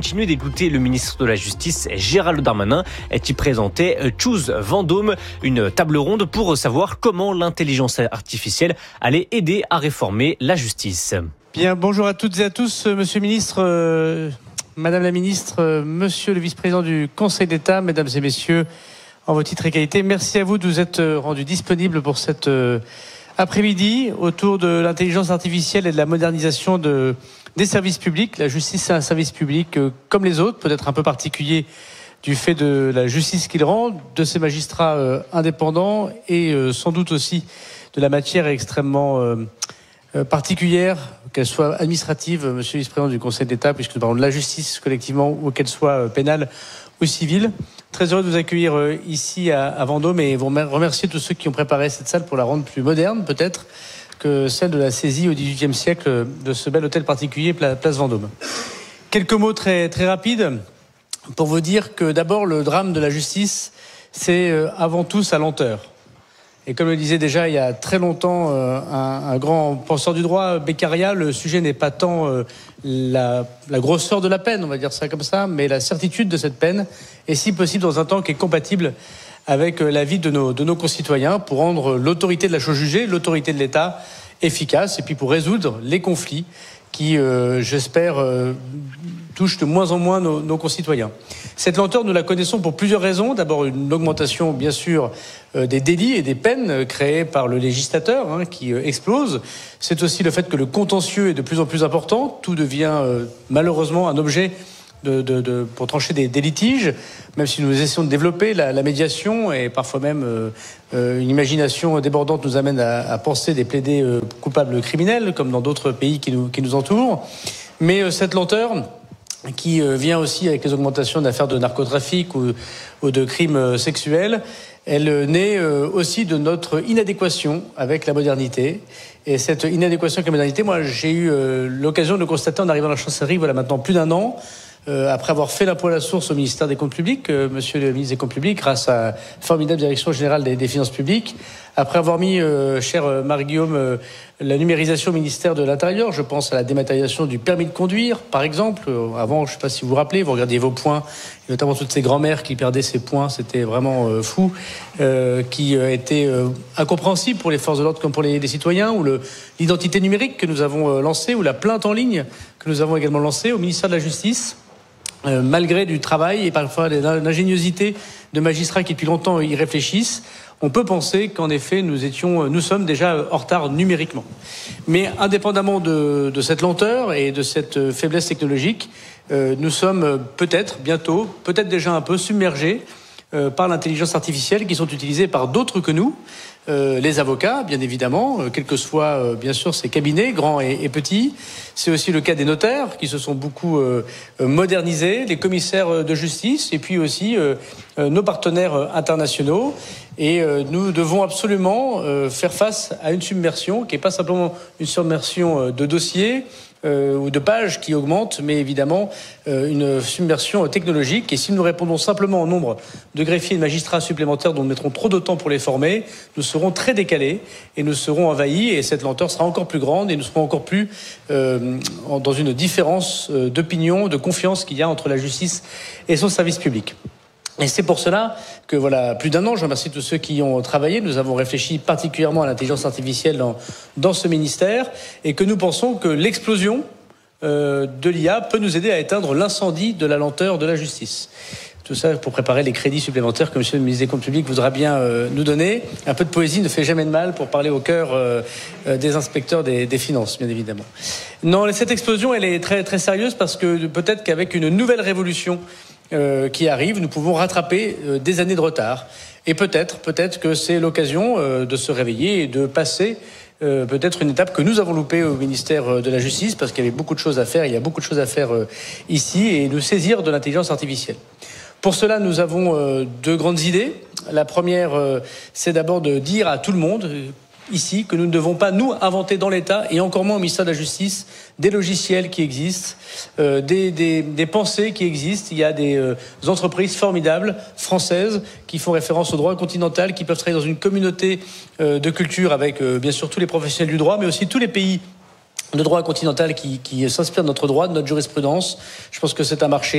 continuer d'écouter le ministre de la Justice, Gérald Darmanin, qui présentait Choose Vendôme, une table ronde pour savoir comment l'intelligence artificielle allait aider à réformer la justice. Bien, bonjour à toutes et à tous, monsieur le ministre, madame la ministre, monsieur le vice-président du Conseil d'État, mesdames et messieurs, en vos titres et qualités. Merci à vous de vous être rendus disponibles pour cet après-midi autour de l'intelligence artificielle et de la modernisation des services publics. La justice, c'est un service public comme les autres, peut-être un peu particulier du fait de la justice qu'il rend, de ses magistrats indépendants et sans doute aussi de la matière extrêmement particulière, qu'elle soit administrative, monsieur le vice-président du Conseil d'État, puisque nous parlons de la justice collectivement, ou qu'elle soit pénale ou civile. Très heureux de vous accueillir ici à Vendôme et vous remercier tous ceux qui ont préparé cette salle pour la rendre plus moderne, peut-être, que celle de la saisie au XVIIIe siècle de ce bel hôtel particulier, place Vendôme. Quelques mots très, très rapides pour vous dire que d'abord, le drame de la justice, c'est avant tout sa lenteur. Et comme le disait déjà il y a très longtemps un grand penseur du droit, Beccaria, le sujet n'est pas tant la grosseur de la peine, on va dire ça comme ça, mais la certitude de cette peine, et si possible dans un temps qui est compatible avec la vie de nos concitoyens, pour rendre l'autorité de la chose jugée, l'autorité de l'État efficace, et puis pour résoudre les conflits qui, j'espère, touchent de moins en moins nos concitoyens. Cette lenteur, nous la connaissons pour plusieurs raisons. D'abord, une augmentation, bien sûr, des délits et des peines créés par le législateur, qui explose. C'est aussi le fait que le contentieux est de plus en plus important. Tout devient malheureusement un objet pour trancher des litiges, même si nous essayons de développer la médiation, et parfois même une imagination débordante nous amène à penser des plaidés coupables criminels, comme dans d'autres pays qui nous entourent. Mais cette lenteur, qui vient aussi avec les augmentations d'affaires de narcotrafic ou de crimes sexuels, elle naît aussi de notre inadéquation avec la modernité. Et cette inadéquation avec la modernité, moi j'ai eu l'occasion de le constater en arrivant à la chancellerie, voilà maintenant plus d'un an, après avoir fait l'impôt à la source au ministère des Comptes Publics, monsieur le ministre des Comptes Publics, grâce à la formidable direction générale des finances publiques, après avoir mis, cher Marie-Guillaume, la numérisation au ministère de l'Intérieur, je pense à la dématérialisation du permis de conduire, par exemple. Avant, je ne sais pas si vous vous rappelez, vous regardiez vos points, et notamment toutes ces grand-mères qui perdaient ces points, c'était vraiment fou, qui était incompréhensible pour les forces de l'ordre comme pour les citoyens, ou l'identité numérique que nous avons lancée, ou la plainte en ligne que nous avons également lancée au ministère de la Justice. Malgré du travail et parfois l'ingéniosité de magistrats qui depuis longtemps y réfléchissent, on peut penser qu'en effet nous sommes déjà en retard numériquement. Mais indépendamment de cette lenteur et de cette faiblesse technologique, nous sommes peut-être bientôt, peut-être déjà un peu submergés par l'intelligence artificielle qui sont utilisées par d'autres que nous, les avocats, bien évidemment, quels que soient, bien sûr, ces cabinets, grands et petits. C'est aussi le cas des notaires, qui se sont beaucoup modernisés, les commissaires de justice, et puis aussi nos partenaires internationaux. Et nous devons absolument faire face à une submersion, qui n'est pas simplement une submersion de dossiers, ou de pages qui augmentent, mais évidemment une submersion technologique. Et si nous répondons simplement au nombre de greffiers et de magistrats supplémentaires dont nous mettrons trop de temps pour les former, nous serons très décalés et nous serons envahis, et cette lenteur sera encore plus grande et nous serons encore plus dans une différence d'opinion, de confiance qu'il y a entre la justice et son service public. Et c'est pour cela que, voilà, plus d'un an, je remercie tous ceux qui y ont travaillé. Nous avons réfléchi particulièrement à l'intelligence artificielle dans ce ministère, et que nous pensons que l'explosion de l'IA peut nous aider à éteindre l'incendie de la lenteur de la justice. Tout ça pour préparer les crédits supplémentaires que monsieur le ministre des Comptes Publics voudra bien nous donner. Un peu de poésie ne fait jamais de mal pour parler au cœur des inspecteurs des finances, bien évidemment. Non, cette explosion, elle est très, très sérieuse, parce que peut-être qu'avec une nouvelle révolution qui arrive, nous pouvons rattraper des années de retard. Et peut-être que c'est l'occasion de se réveiller et de passer peut-être une étape que nous avons loupée au ministère de la Justice, parce qu'il y avait beaucoup de choses à faire, il y a beaucoup de choses à faire ici, et nous saisir de l'intelligence artificielle. Pour cela, nous avons deux grandes idées. La première, c'est d'abord de dire à tout le monde ici que nous ne devons pas, nous, inventer dans l'État, et encore moins au ministère de la Justice, des logiciels qui existent, des pensées qui existent. Il y a des entreprises formidables, françaises, qui font référence au droit continental, qui peuvent travailler dans une communauté de culture avec, bien sûr, tous les professionnels du droit, mais aussi tous les pays de droit continental qui s'inspirent de notre droit, de notre jurisprudence. Je pense que c'est un marché